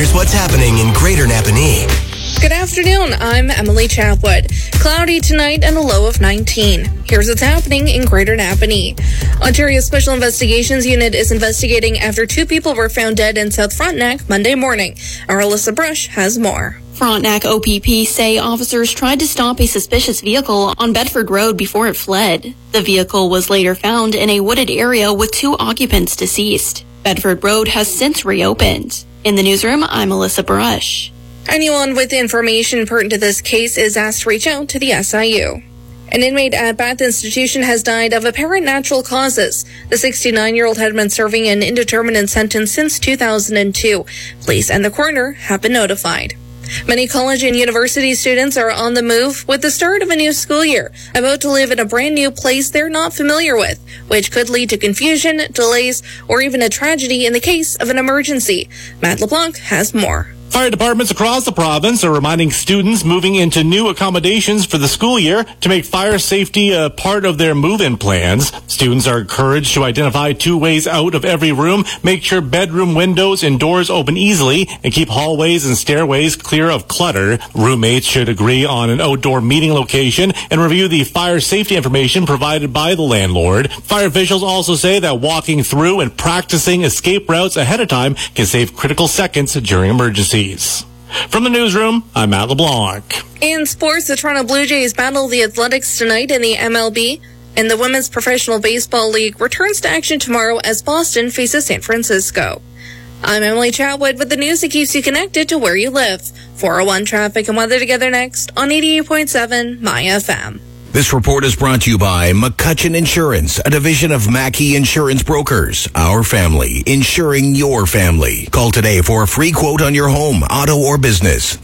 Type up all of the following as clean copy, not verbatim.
Here's what's happening in Greater Napanee. Good afternoon, I'm Emily Chapwood. Cloudy tonight and a low of 19. Here's what's happening in Greater Napanee. Ontario's Special Investigations Unit is investigating after 2 people were found dead in South Frontenac Monday morning. Our Alyssa Brush has more. Frontenac OPP say officers tried to stop a suspicious vehicle on Bedford Road before it fled. The vehicle was later found in a wooded area with 2 occupants deceased. Bedford Road has since reopened. In the newsroom, I'm Alyssa Brush. Anyone with information pertinent to this case is asked to reach out to the SIU. An inmate at Bath Institution has died of apparent natural causes. The 69-year-old had been serving an indeterminate sentence since 2002. Police and the coroner have been notified. Many college and university students are on the move with the start of a new school year, about to live in a brand new place they're not familiar with, which could lead to confusion, delays, or even a tragedy in the case of an emergency. Matt LeBlanc has more. Fire departments across the province are reminding students moving into new accommodations for the school year to make fire safety a part of their move-in plans. Students are encouraged to identify 2 ways out of every room, make sure bedroom windows and doors open easily, and keep hallways and stairways clear of clutter. Roommates should agree on an outdoor meeting location and review the fire safety information provided by the landlord. Fire officials also say that walking through and practicing escape routes ahead of time can save critical seconds during emergencies. From the newsroom, I'm Matt LeBlanc. In sports, the Toronto Blue Jays battle the Athletics tonight in the MLB, and the Women's Professional Baseball League returns to action tomorrow as Boston faces San Francisco. I'm Emily Chatwood with the news that keeps you connected to where you live. 401 traffic and weather together next on 88.7 My FM. This report is brought to you by McCutcheon Insurance, a division of Mackey Insurance Brokers. Our family, insuring your family. Call today for a free quote on your home, auto, or business.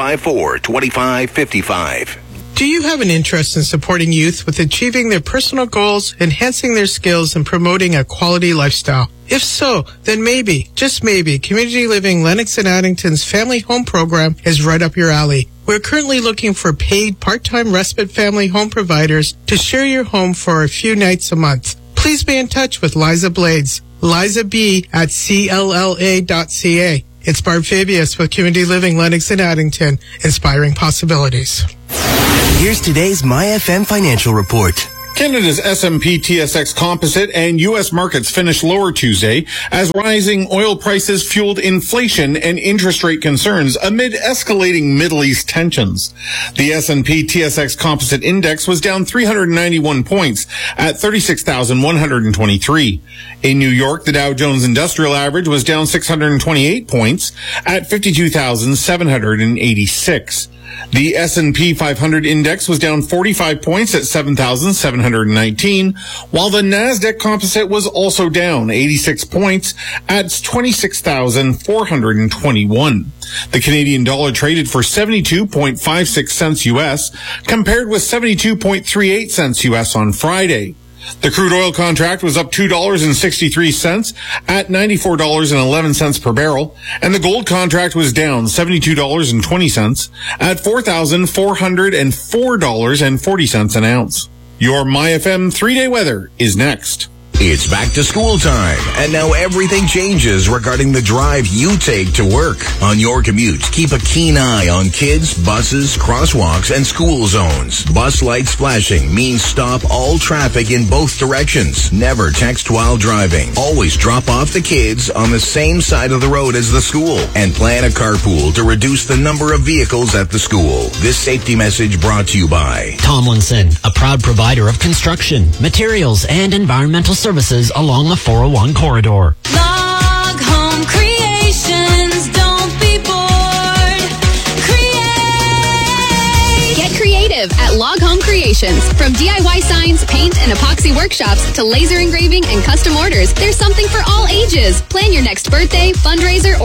354-2555. Do you have an interest in supporting youth with achieving their personal goals, enhancing their skills, and promoting a quality lifestyle? If so, then maybe, just maybe, Community Living Lennox and Addington's Family Home Program is right up your alley. We're currently looking for paid part-time respite family home providers to share your home for a few nights a month. Please be in touch with Liza Blades, LizaB@CLLA.ca. It's Barb Fabius with Community Living Lennox and Addington, inspiring possibilities. Here's today's My FM financial report. Canada's S&P TSX Composite and U.S. markets finished lower Tuesday as rising oil prices fueled inflation and interest rate concerns amid escalating Middle East tensions. The S&P TSX Composite Index was down 391 points at 36,123. In New York, the Dow Jones Industrial Average was down 628 points at 52,786. The S&P 500 index was down 45 points at 7,719, while the NASDAQ composite was also down 86 points at 26,421. The Canadian dollar traded for 72.56 cents U.S., compared with 72.38 cents U.S. on Friday. The crude oil contract was up $2.63 at $94.11 per barrel, and the gold contract was down $72.20 at $4,404.40 an ounce. Your MyFM 3-day weather is next. It's back to school time, and now everything changes regarding the drive you take to work. On your commute, keep a keen eye on kids, buses, crosswalks, and school zones. Bus lights flashing means stop all traffic in both directions. Never text while driving. Always drop off the kids on the same side of the road as the school, and plan a carpool to reduce the number of vehicles at the school. This safety message brought to you by Tomlinson, a proud provider of construction, materials, and environmental services along the 401 corridor. Log Home Creations, don't be bored. Create! Get creative at Log Home Creations. From DIY signs, paint, and epoxy workshops to laser engraving and custom orders, there's something for all ages. Plan your next birthday, fundraiser,